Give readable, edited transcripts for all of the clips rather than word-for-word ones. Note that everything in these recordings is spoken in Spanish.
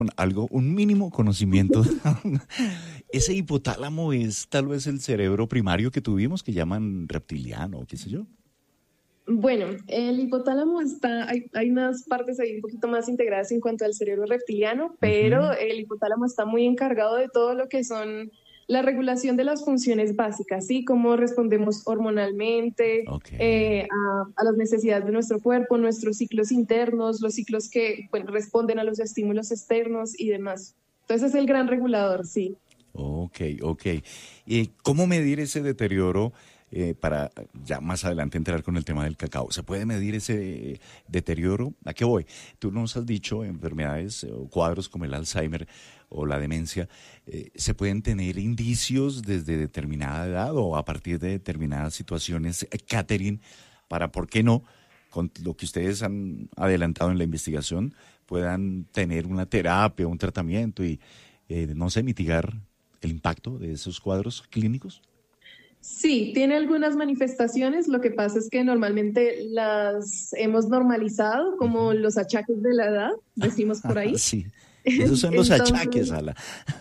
algo, un mínimo conocimiento. Ese hipotálamo es tal vez el cerebro primario que tuvimos, que llaman reptiliano, qué sé yo. Bueno, el hipotálamo hay unas partes ahí un poquito más integradas en cuanto al cerebro reptiliano, pero Ujú. el hipotálamo está muy encargado de todo lo que son la regulación de las funciones básicas, ¿sí? Cómo respondemos hormonalmente, Ok. a las necesidades de nuestro cuerpo, nuestros ciclos internos, los ciclos que, bueno, responden a los estímulos externos y demás. Entonces es el gran regulador, sí. Ok, ok. ¿Y cómo medir ese deterioro para ya más adelante entrar con el tema del cacao? ¿Se puede medir ese deterioro? ¿A qué voy? Tú nos has dicho enfermedades o cuadros como el Alzheimer o la demencia, ¿se pueden tener indicios desde determinada edad o a partir de determinadas situaciones, Catherine, para, ¿por qué no? Con lo que ustedes han adelantado en la investigación, puedan tener una terapia, un tratamiento y, no sé, mitigar el impacto de esos cuadros clínicos? Sí, tiene algunas manifestaciones, lo que pasa es que normalmente las hemos normalizado como Ujú. los achaques de la edad, decimos por ahí. Sí, esos son los Entonces, achaques, Ala.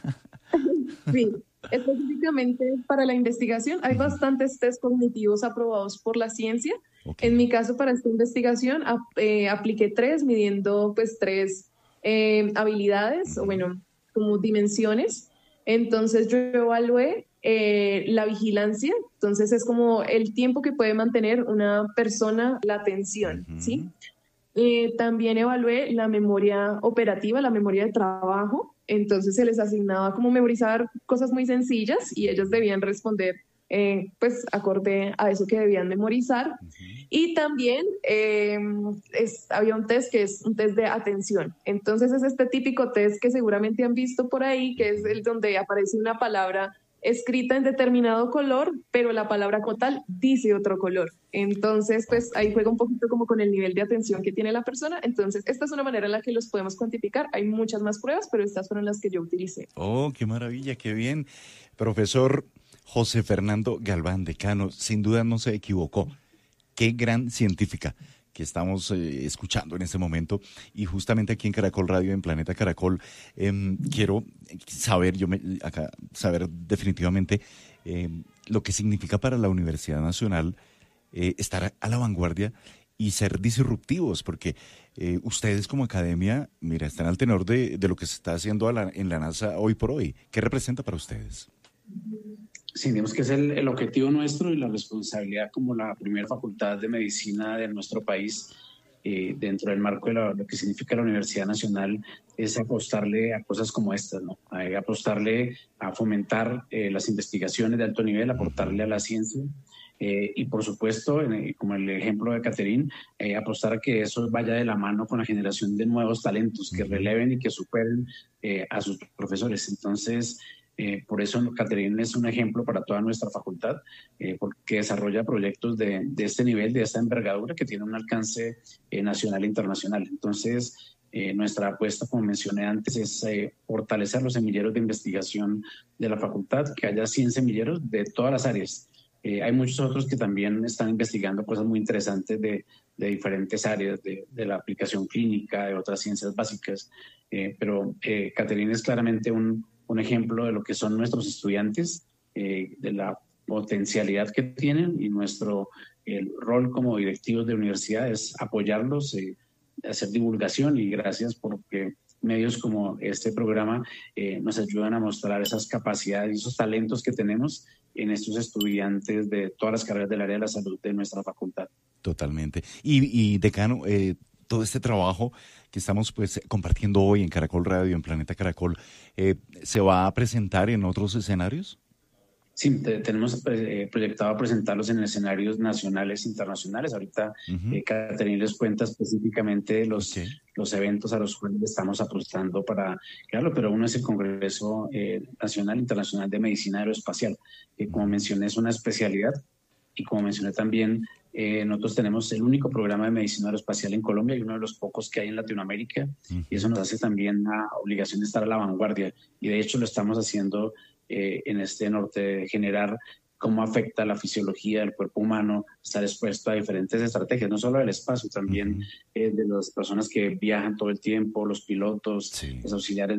sí, específicamente para la investigación hay Ujú. bastantes test cognitivos aprobados por la ciencia. Ok. En mi caso, para esta investigación, apliqué tres, midiendo pues tres habilidades, o Ujú. bueno, como dimensiones. Entonces yo evalué la vigilancia, entonces es como el tiempo que puede mantener una persona la atención, ¿sí? Ujú. También evalué la memoria operativa, la memoria de trabajo. Entonces se les asignaba como memorizar cosas muy sencillas y ellos debían responder pues acorde a eso que debían memorizar. Ujú. Y también había un test que es un test de atención. Entonces es este típico test que seguramente han visto por ahí, que es Ujú. el donde aparece una palabra escrita en determinado color, pero la palabra como tal dice otro color. Entonces, pues Ok. ahí juega un poquito como con el nivel de atención que tiene la persona. Entonces, esta es una manera en la que los podemos cuantificar. Hay muchas más pruebas, pero estas fueron las que yo utilicé. Oh, qué maravilla, qué bien. Profesor José Fernando Galván, decano, sin duda no se equivocó. Qué gran científica que estamos escuchando en este momento. Y justamente aquí en Caracol Radio, en Planeta Caracol, quiero saber, saber definitivamente lo que significa para la Universidad Nacional estar a la vanguardia y ser disruptivos, porque ustedes como academia, mira, están al tenor de lo que se está haciendo en la NASA hoy por hoy. ¿Qué representa para ustedes? Sí, digamos que es el objetivo nuestro y la responsabilidad como la primera facultad de medicina de nuestro país, dentro del marco de lo que significa la Universidad Nacional, es apostarle a cosas como estas, ¿no? Apostarle a fomentar las investigaciones de alto nivel, aportarle a la ciencia. Y por supuesto, como el ejemplo de Caterín, apostar a que eso vaya de la mano con la generación de nuevos talentos que Ujú. releven y que superen a sus profesores. Entonces, por eso Caterín es un ejemplo para toda nuestra facultad, porque desarrolla proyectos de este nivel, de esta envergadura, que tiene un alcance nacional e internacional. Entonces, nuestra apuesta, como mencioné antes, es fortalecer los semilleros de investigación de la facultad, que haya 100 semilleros de todas las áreas. Hay muchos otros que también están investigando cosas muy interesantes de diferentes áreas, de la aplicación clínica, de otras ciencias básicas, pero Caterina es claramente un ejemplo de lo que son nuestros estudiantes, de la potencialidad que tienen, y nuestro el rol como directivos de universidad es apoyarlos, hacer divulgación, y gracias porque medios como este programa nos ayudan a mostrar esas capacidades y esos talentos que tenemos en estos estudiantes de todas las carreras del área de la salud de nuestra facultad. Totalmente. Y decano, todo este trabajo que estamos pues compartiendo hoy en Caracol Radio, en Planeta Caracol, ¿se va a presentar en otros escenarios? Sí, tenemos proyectado presentarlos en escenarios nacionales e internacionales. Ahorita Ujú. Caterina les cuenta específicamente Ok. los eventos a los cuales estamos apostando para crearlo, pero uno es el Congreso Nacional e Internacional de Medicina Aeroespacial, que como Ujú. mencioné es una especialidad, y como mencioné también, nosotros tenemos el único programa de medicina aeroespacial en Colombia y uno de los pocos que hay en Latinoamérica, y eso Ujú. nos hace también la obligación de estar a la vanguardia, y de hecho lo estamos haciendo en este norte, de generar cómo afecta la fisiología del cuerpo humano estar expuesto a diferentes estrategias, no solo del espacio, también de las personas que viajan todo el tiempo, los pilotos, Sí. los auxiliares